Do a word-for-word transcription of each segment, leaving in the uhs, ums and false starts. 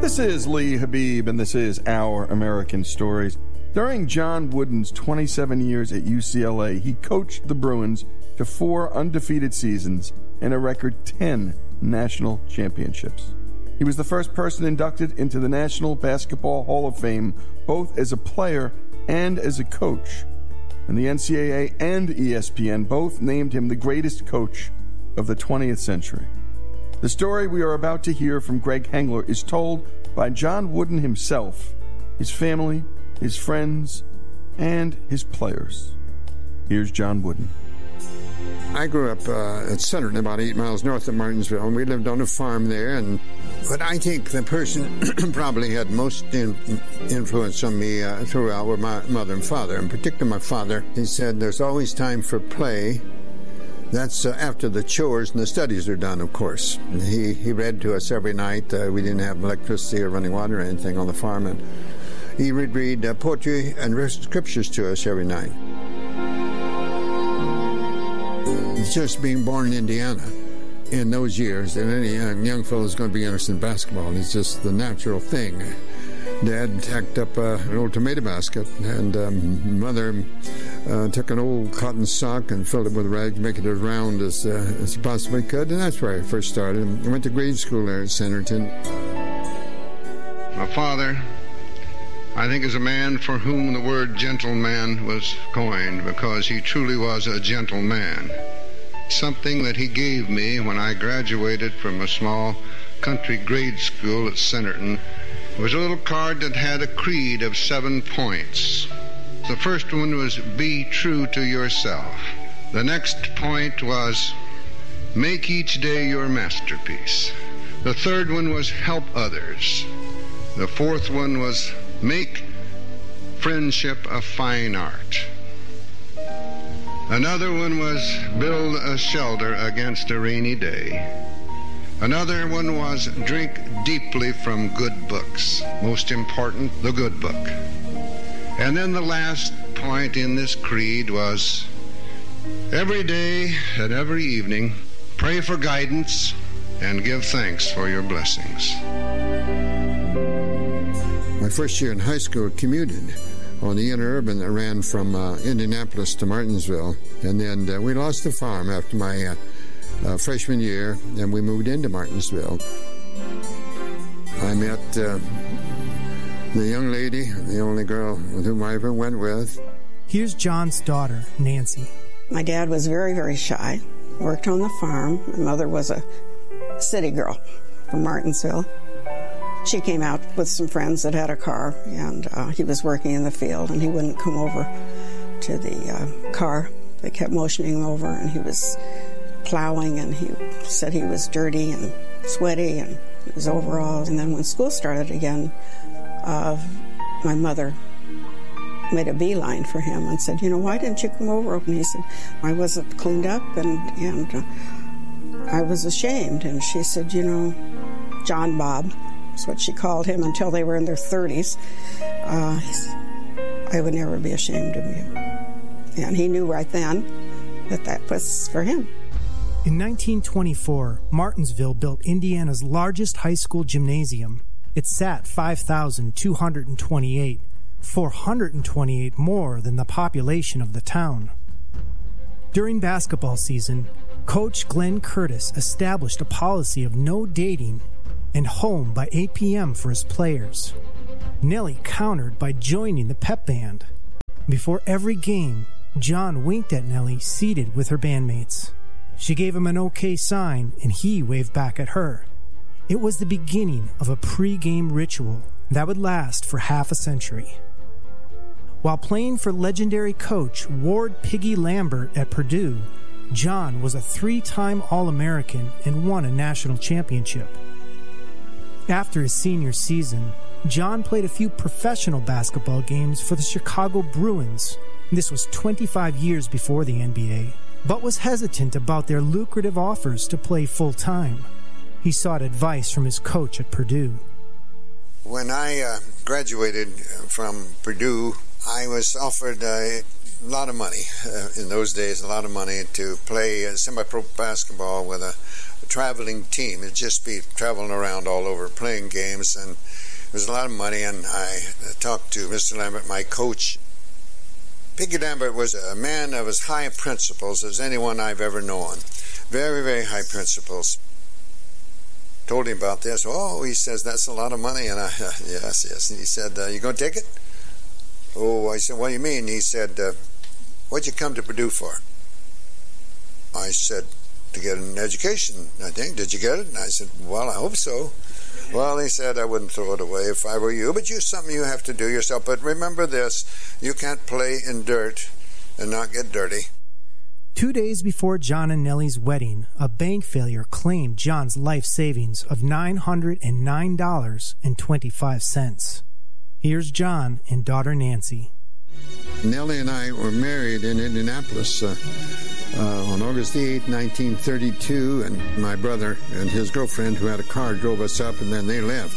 This is Lee Habib, and this is Our American Stories. During John Wooden's twenty-seven years at U C L A, he coached the Bruins to four undefeated seasons and a record ten national championships. He was the first person inducted into the National Basketball Hall of Fame, both as a player and as a coach. And the N C double A and E S P N both named him the greatest coach of the twentieth century. The story we are about to hear from Greg Hengler is told by John Wooden himself, his family, his friends, and his players. Here's John Wooden. I grew up uh, at Centerton, about eight miles north of Martinsville, and we lived on a farm there. And but I think the person probably had most in, influence on me uh, throughout were my mother and father. In particular, my father. He said, "There's always time for play." That's uh, after the chores and the studies are done, of course. And he, he read to us every night. Uh, we didn't have electricity or running water or anything on the farm. And he would read uh, poetry and scriptures to us every night. Just being born in Indiana in those years, and any young, young fellow is going to be interested in basketball. It's just the natural thing. Dad tacked up uh, an old tomato basket, and um, Mother uh, took an old cotton sock and filled it with rags, make it as round as, uh, as you possibly could, and that's where I first started. I went to grade school there at Centerton. My father, I think, is a man for whom the word gentleman was coined, because he truly was a gentleman. Something that he gave me when I graduated from a small country grade school at Centerton was a little card that had a creed of seven points. The first one was, be true to yourself. The next point was, make each day your masterpiece. The third one was, help others. The fourth one was, make friendship a fine art. Another one was, build a shelter against a rainy day. Another one was, drink deeply from good books. Most important, the good book. And then the last point in this creed was, every day and every evening, pray for guidance and give thanks for your blessings. My first year in high school, commuted on the interurban that ran from uh, Indianapolis to Martinsville. And then uh, we lost the farm after my uh, uh, freshman year, and we moved into Martinsville. I met uh, the young lady, the only girl with whom I ever went with. Here's John's daughter, Nancy. My dad was very, very shy, worked on the farm. My mother was a city girl from Martinsville. She came out with some friends that had a car, and uh, he was working in the field, and he wouldn't come over to the uh, car. They kept motioning him over, and he was plowing, and he said he was dirty and sweaty and his overalls. And then when school started again, uh, my mother made a beeline for him and said, you know, why didn't you come over? And he said, I wasn't cleaned up, and, and uh, I was ashamed. And she said, you know, John Bob, that's what she called him until they were in their thirties. Uh, I would never be ashamed of you. And he knew right then that that was for him. In nineteen twenty-four, Martinsville built Indiana's largest high school gymnasium. It sat five thousand two hundred twenty-eight, four hundred twenty-eight more than the population of the town. During basketball season, Coach Glenn Curtis established a policy of no dating and home by eight p.m. for his players. Nellie countered by joining the pep band. Before every game, John winked at Nellie seated with her bandmates. She gave him an okay sign, and he waved back at her. It was the beginning of a pre-game ritual that would last for half a century. While playing for legendary coach Ward Piggy Lambert at Purdue, John was a three-time All-American and won a national championship. After his senior season, John played a few professional basketball games for the Chicago Bruins. This was twenty-five years before the N B A, but was hesitant about their lucrative offers to play full-time. He sought advice from his coach at Purdue. When I uh, graduated from Purdue, I was offered a a lot of money uh, in those days, a lot of money to play uh, semi-pro basketball with a, a traveling team. It'd just be traveling around all over playing games, and it was a lot of money. And I talked to Mister Lambert, my coach. Piggy Lambert was a man of as high principles as anyone I've ever known. Very, very high principles. Told him about this. Oh, he says, that's a lot of money. And I, uh, yes, yes. And he said, uh, you going to take it? Oh, I said, what do you mean? He said, uh, what'd you come to Purdue for? I said, to get an education, I think. Did you get it? And I said, well, I hope so. Well, he said, I wouldn't throw it away if I were you, but it's something you have to do yourself. But remember this, you can't play in dirt and not get dirty. Two days before John and Nellie's wedding, a bank failure claimed John's life savings of nine hundred nine dollars and twenty-five cents. Here's John and daughter Nancy. Nellie and I were married in Indianapolis uh, uh, on August the eighth, nineteen thirty-two, and my brother and his girlfriend who had a car drove us up, and then they left.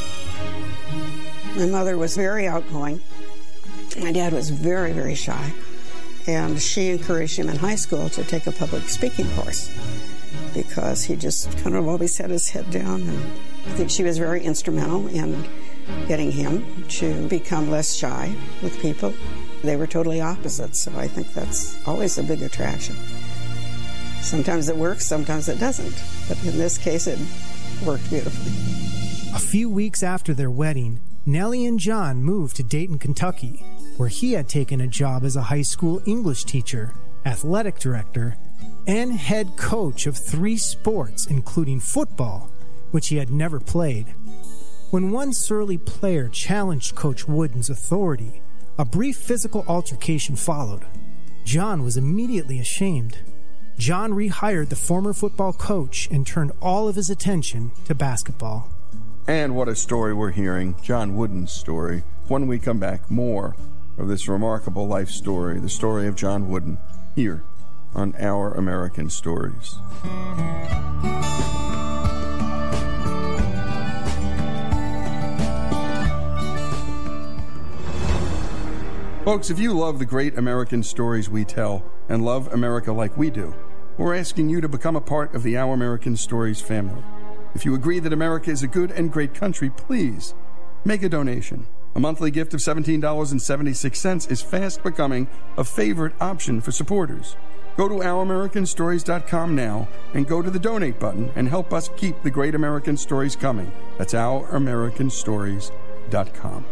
My mother was very outgoing. My dad was very, very shy. And she encouraged him in high school to take a public speaking course because he just kind of always had his head down. And I think she was very instrumental in getting him to become less shy with people. They were totally opposite, so I think that's always a big attraction. Sometimes it works, sometimes it doesn't. But in this case, it worked beautifully. A few weeks after their wedding, Nellie and John moved to Dayton, Kentucky, where he had taken a job as a high school English teacher, athletic director, and head coach of three sports, including football, which he had never played. When one surly player challenged Coach Wooden's authority, a brief physical altercation followed. John was immediately ashamed. John rehired the former football coach and turned all of his attention to basketball. And what a story we're hearing, John Wooden's story. When we come back, more of this remarkable life story, the story of John Wooden, here on Our American Stories. Folks, if you love the great American stories we tell and love America like we do, we're asking you to become a part of the Our American Stories family. If you agree that America is a good and great country, please make a donation. A monthly gift of seventeen dollars and seventy-six cents is fast becoming a favorite option for supporters. Go to our american stories dot com now and go to the donate button and help us keep the great American stories coming. That's our american stories dot com.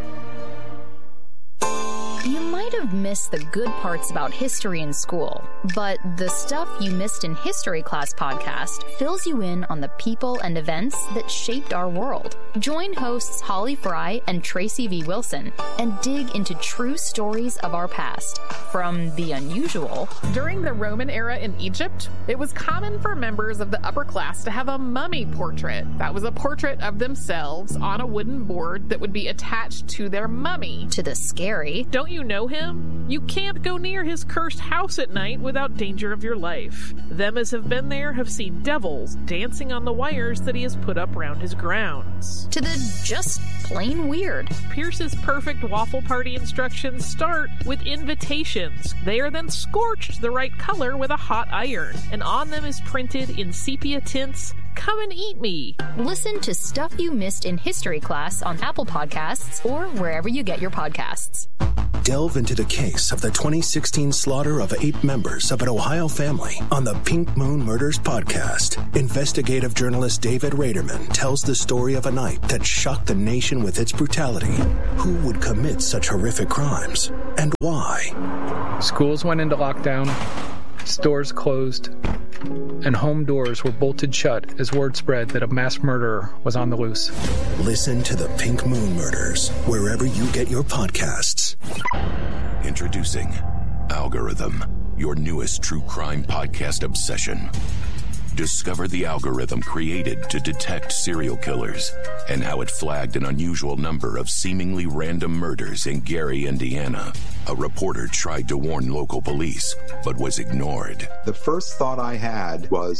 You might have missed the good parts about history in school, but the Stuff You Missed in History Class podcast fills you in on the people and events that shaped our world. Join hosts Holly Fry and Tracy V. Wilson and dig into true stories of our past, from the unusual. During the Roman era in Egypt, it was common for members of the upper class to have a mummy portrait. That was a portrait of themselves on a wooden board that would be attached to their mummy. To the scary. Don't you know him? You can't go near his cursed house at night without danger of your life. Them as have been there have seen devils dancing on the wires that he has put up round his grounds. To the just plain weird. Pierce's perfect waffle party instructions start with invitations. They are then scorched the right color with a hot iron, and on them is printed in sepia tints, "Come and eat me." Listen to Stuff You Missed in History Class on Apple Podcasts or wherever you get your podcasts. Delve into the case of the twenty sixteen slaughter of eight members of an Ohio family on the Pink Moon Murders podcast. Investigative journalist David Raderman tells the story of a night that shocked the nation with its brutality. Who would commit such horrific crimes and why? Schools went into lockdown, stores closed, and home doors were bolted shut as word spread that a mass murderer was on the loose. Listen to the Pink Moon Murders wherever you get your podcasts. Introducing Algorithm, your newest true crime podcast obsession. Discover the algorithm created to detect serial killers and how it flagged an unusual number of seemingly random murders in Gary, Indiana. A reporter tried to warn local police, but was ignored. The first thought I had was,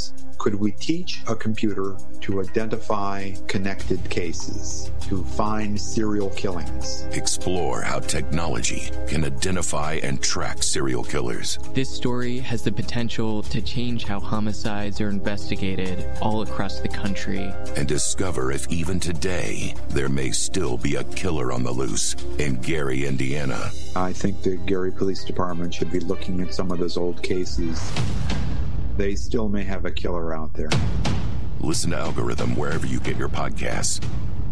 Could we teach a computer to identify connected cases, to find serial killings? Explore how technology can identify and track serial killers. This story has the potential to change how homicides are investigated all across the country. And discover if even today there may still be a killer on the loose in Gary, Indiana. I think the Gary Police Department should be looking at some of those old cases. They still may have a killer out there. Listen to Algorithm wherever you get your podcasts.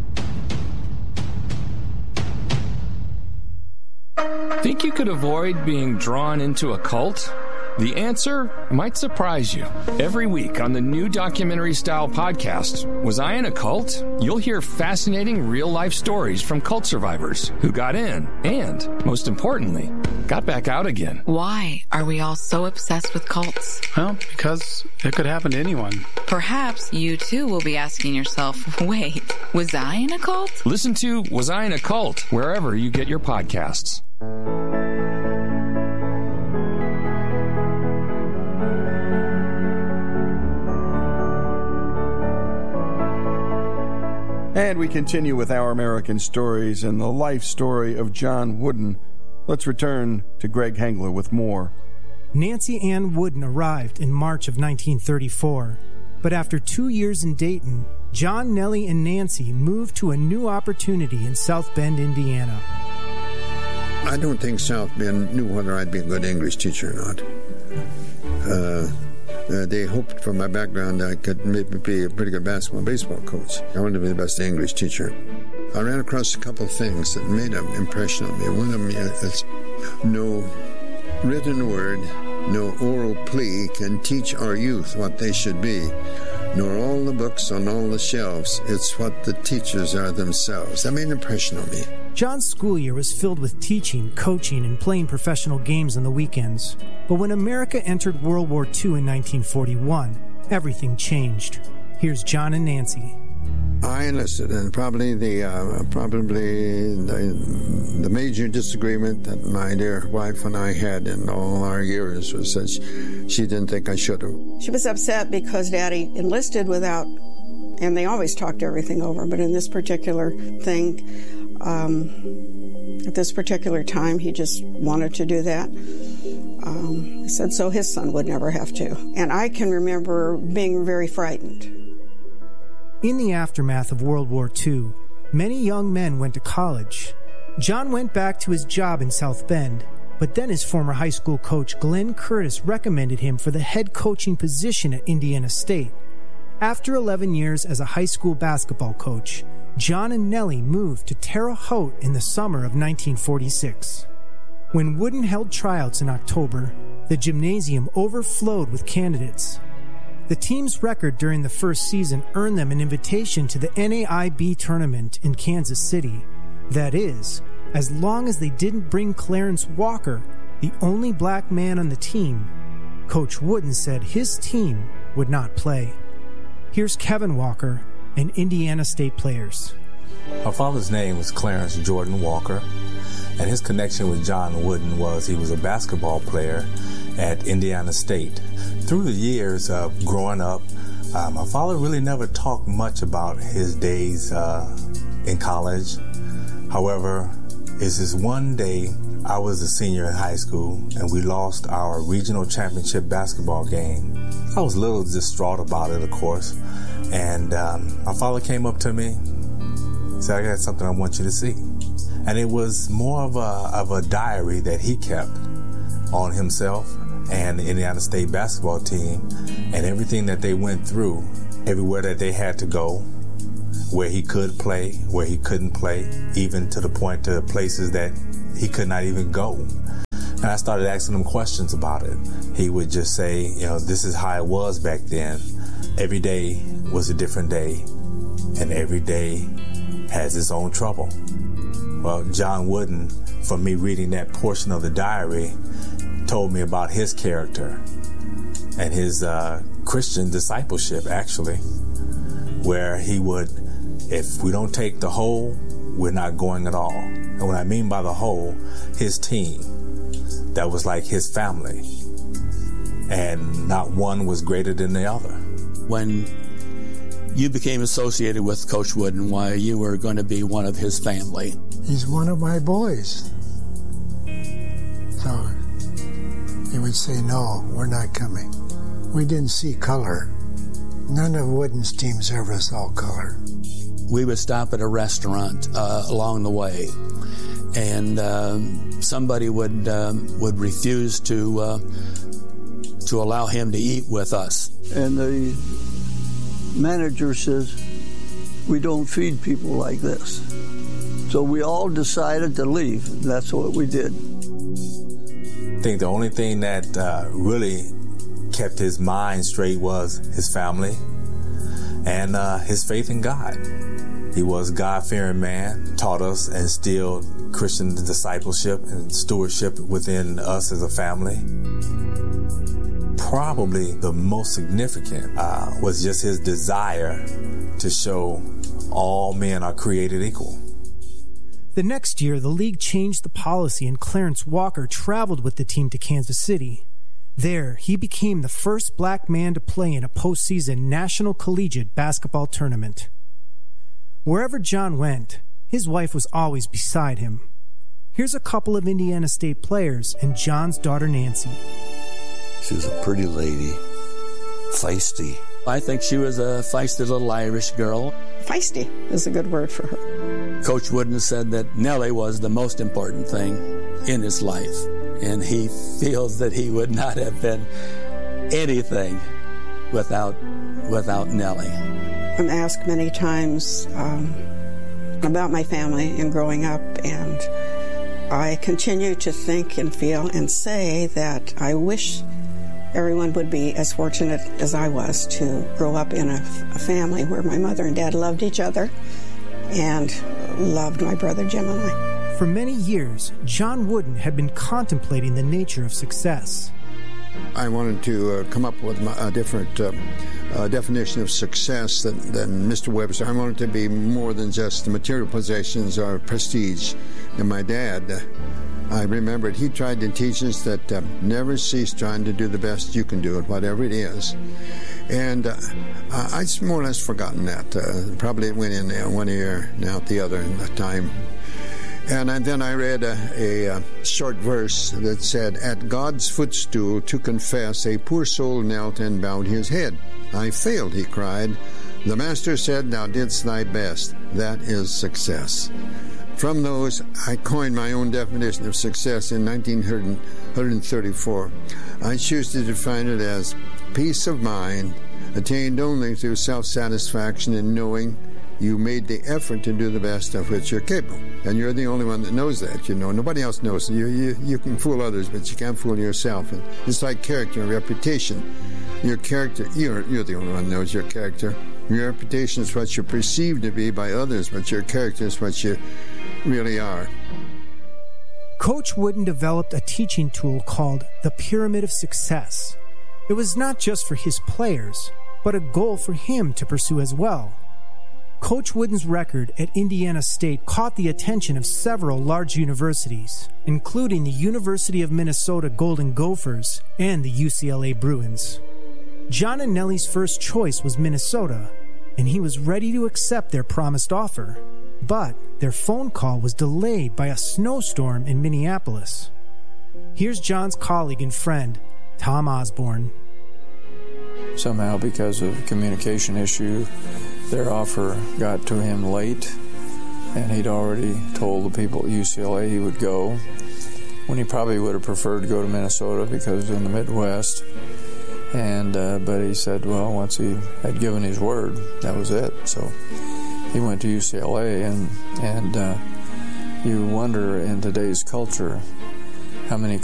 Think you could avoid being drawn into a cult? The answer might surprise you. Every week on the new documentary-style podcast, Was I in a Cult? You'll hear fascinating real-life stories from cult survivors who got in and, most importantly, got back out again. Why are we all so obsessed with cults? Well, because it could happen to anyone. Perhaps you too will be asking yourself, wait, was I in a cult? Listen to Was I in a Cult wherever you get your podcasts. And we continue with Our American Stories and the life story of John Wooden. Let's return to Greg Hengler with more. Nancy Ann Wooden arrived in March of nineteen thirty-four. But after two years in Dayton, John, Nellie, and Nancy moved to a new opportunity in South Bend, Indiana. I don't think South Bend knew whether I'd be a good English teacher or not. Uh... Uh, they hoped from my background I could maybe be a pretty good basketball, baseball coach. I wanted to be the best English teacher. I ran across a couple of things that made an impression on me. One of them is no written word, no oral plea can teach our youth what they should be, nor all the books on all the shelves. It's what the teachers are themselves. That made an impression on me. John's school year was filled with teaching, coaching, and playing professional games on the weekends. But when America entered World War Two in nineteen forty-one, everything changed. Here's John and Nancy. I enlisted, and probably the uh, probably the, the major disagreement that my dear wife and I had in all our years was that she, she didn't think I should have. She was upset because Daddy enlisted without, and they always talked everything over, but in this particular thing, um, at this particular time, he just wanted to do that. Um, he said so his son would never have to. And I can remember being very frightened. In the aftermath of World War Two, many young men went to college. John went back to his job in South Bend, but then his former high school coach Glenn Curtis recommended him for the head coaching position at Indiana State. After eleven years as a high school basketball coach, John and Nellie moved to Terre Haute in the summer of nineteen forty-six. When Wooden held tryouts in October, the gymnasium overflowed with candidates. The team's record during the first season earned them an invitation to the N A I B tournament in Kansas City. That is, as long as they didn't bring Clarence Walker, the only black man on the team. Coach Wooden said his team would not play. Here's Kevin Walker and Indiana State players. My father's name was Clarence Jordan Walker, and his connection with John Wooden was he was a basketball player at Indiana State. Through the years of growing up, uh, my father really never talked much about his days uh, in college. However, it's this one day I was a senior in high school and we lost our regional championship basketball game. I was a little distraught about it, of course, and um, my father came up to me and said, I got something I want you to see. And it was more of a, of a diary that he kept on himself and the Indiana State basketball team and everything that they went through, everywhere that they had to go, where he could play, where he couldn't play, even to the point to places that he could not even go. And I started asking him questions about it. He would just say, you know, this is how it was back then. Every day was a different day, and every day has its own trouble. Well, John Wooden, from me reading that portion of the diary, told me about his character and his uh, Christian discipleship, actually, where he would, if we don't take the whole, we're not going at all. And what I mean by the whole, his team, that was like his family, and not one was greater than the other. When you became associated with Coach Wooden, why you were going to be one of his family. He's one of my boys. So he would say, no, we're not coming. We didn't see color. None of Wooden's teams ever saw color. We would stop at a restaurant uh, along the way, and um, somebody would um, would refuse to uh, to allow him to eat with us. And the manager says, we don't feed people like this. So we all decided to leave. That's what we did. I think the only thing that uh, really kept his mind straight was his family and uh, his faith in God. He was a God-fearing man, taught us and instilled Christian discipleship and stewardship within us as a family. Probably the most significant uh, was just his desire to show all men are created equal. The next year, the league changed the policy and Clarence Walker traveled with the team to Kansas City. There, he became the first black man to play in a postseason National Collegiate Basketball Tournament. Wherever John went, his wife was always beside him. Here's a couple of Indiana State players and John's daughter Nancy. She was a pretty lady, feisty. I think she was a feisty little Irish girl. Feisty is a good word for her. Coach Wooden said that Nellie was the most important thing in his life, and he feels that he would not have been anything without without Nellie. I'm asked many times um, about my family and growing up, and I continue to think and feel and say that I wish everyone would be as fortunate as I was to grow up in a, a family where my mother and dad loved each other and loved my brother Jim and I. For many years, John Wooden had been contemplating the nature of success. I wanted to uh, come up with my, a different uh, uh, definition of success than, than Mister Webster. I wanted to be more than just the material possessions or prestige. And my dad, uh, I remembered he tried to teach us that uh, never cease trying to do the best you can do at whatever it is. And uh, I'd more or less forgotten that. Uh, probably it went in there one ear and out the other in that time. And then I read a, a, a short verse that said, "At God's footstool to confess, a poor soul knelt and bowed his head. I failed," he cried. "The Master said, thou didst thy best. That is success." From those, I coined my own definition of success in nineteen thirty-four. I choose to define it as peace of mind, attained only through self-satisfaction in knowing you made the effort to do the best of which you're capable. And you're the only one that knows that, you know. Nobody else knows. You, you, you can fool others, but you can't fool yourself. And it's like character and reputation. Your character, you're, you're the only one that knows your character. Your reputation is what you're perceived to be by others, but your character is what you really are. Coach Wooden developed a teaching tool called the Pyramid of Success. It was not just for his players, but a goal for him to pursue as well. Coach Wooden's record at Indiana State caught the attention of several large universities, including the University of Minnesota Golden Gophers and the U C L A Bruins. John and Nellie's first choice was Minnesota, and he was ready to accept their promised offer. But their phone call was delayed by a snowstorm in Minneapolis. Here's John's colleague and friend, Tom Osborne. Somehow, because of a communication issue, their offer got to him late, and he'd already told the people at U C L A he would go, when he probably would have preferred to go to Minnesota because it was in the Midwest. And uh, but he said, well, once he had given his word, that was it. So he went to U C L A, and and uh, you wonder in today's culture how many